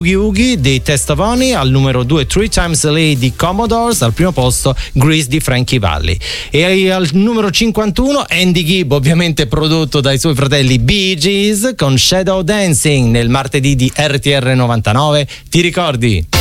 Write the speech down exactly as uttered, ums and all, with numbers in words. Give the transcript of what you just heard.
Yugi di Testovoni, al numero due Three Times Lay di Commodores, al primo posto Grease di Frankie Valli, e al numero cinquantuno Andy Gibb, ovviamente prodotto dai suoi fratelli Bee Gees, con Shadow Dancing nel martedì di R T R novantanove. Ti ricordi?